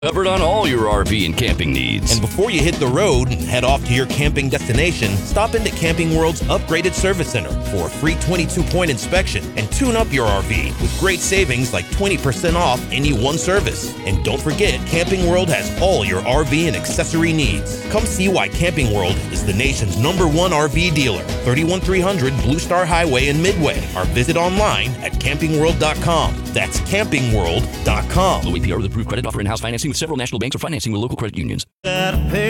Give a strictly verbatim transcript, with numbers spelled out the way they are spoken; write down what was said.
Covered on all your R V and camping needs. And before you hit the road and head off to your camping destination, stop into Camping World's upgraded service center for a free twenty-two point inspection and tune up your R V with great savings like twenty percent off any one service. And don't forget, Camping World has all your R V and accessory needs. Come see why Camping World is the nation's number one R V dealer, thirty-one three hundred Blue Star Highway in Midway, or visit online at camping world dot com. That's camping world dot com. Low A P R with approved credit offer in-house financing with several national banks or financing with local credit unions. Gotta pay